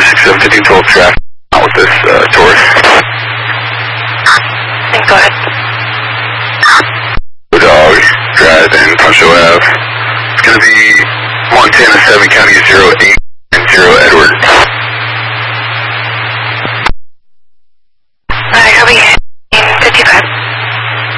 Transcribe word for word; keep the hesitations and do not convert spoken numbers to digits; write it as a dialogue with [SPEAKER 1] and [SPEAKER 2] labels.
[SPEAKER 1] six seven fifteen twelve traffic out with this uh, Taurus.
[SPEAKER 2] Go ahead.
[SPEAKER 1] Blue Dog, driving Poncho Ave. It's going to be Montana seven County zero eight zero Edward.